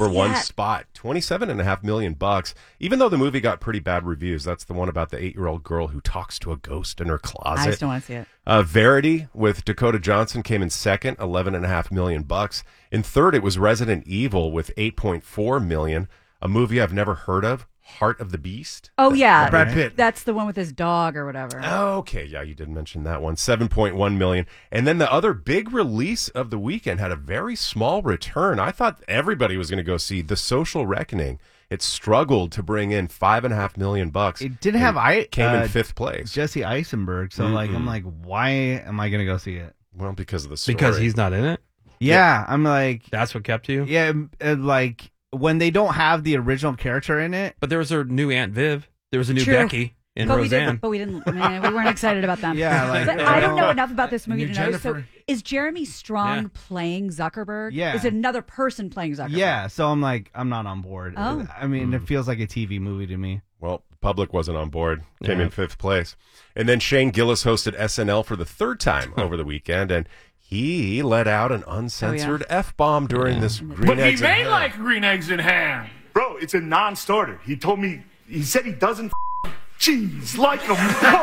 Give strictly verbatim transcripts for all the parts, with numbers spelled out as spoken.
number one spot, twenty-seven and a half million bucks. Even though the movie got pretty bad reviews, that's the one about the eight-year-old girl who talks to a ghost in her closet. I just don't want to see it. Uh, Verity with Dakota Johnson came in second, eleven and a half million bucks. In third, it was Resident Evil with eight point four million. A movie I've never heard of, Heart of the Beast. Oh yeah, Brad Pitt. That's the one with his dog or whatever. Okay, yeah, you did mention that one. seven point one million. And then the other big release of the weekend had a very small return. I thought everybody was going to go see The Social Reckoning. It struggled to bring in five and a half million bucks. It did have I came uh, in fifth place. Jesse Eisenberg. So Mm-mm. like, I'm like, why am I going to go see it? Well, because of the story. Because he's not in it? Yeah, yeah. I'm like, that's what kept you? Yeah, uh, like when they don't have the original character in it. But there was a new Aunt Viv. There was a new True. Becky and but Roseanne. We didn't, but we didn't. Man, we weren't excited about them. Yeah, like, but uh, I don't know enough about this movie New to know. So, Jennifer. is Jeremy Strong Yeah. playing Zuckerberg? Yeah. Is it another person playing Zuckerberg? Yeah, so I'm like, I'm not on board. Oh. I mean, it feels like a T V movie to me. Well, the public wasn't on board. Came Yeah. in fifth place. And then Shane Gillis hosted S N L for the third time over the weekend, and he let out an uncensored F-bomb during this green But he eggs and may ham. like green eggs and ham. Bro, it's a non-starter. He told me, he said he doesn't f- cheese like them.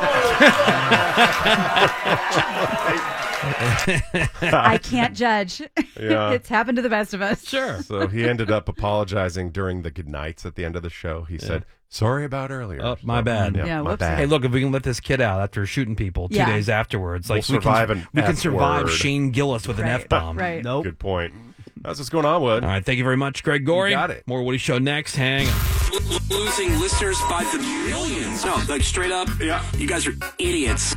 I can't judge. Yeah. It's happened to the best of us. Sure. So he ended up apologizing during the good nights at the end of the show. He said, sorry about earlier. Oh, my So, bad. Yeah, my bad. Hey, look, if we can let this kid out after shooting people two Yeah. days afterwards, like We'll we can, survive an we can F survive word. Shane Gillis with an Right, F-bomb. right. Nope. Good point. That's what's going on, Wood. All right, thank you very much, Greg Gorey. You got it. More Woody Show next. Hang on. Losing listeners by the millions. No, like straight up, yeah. You guys are idiots.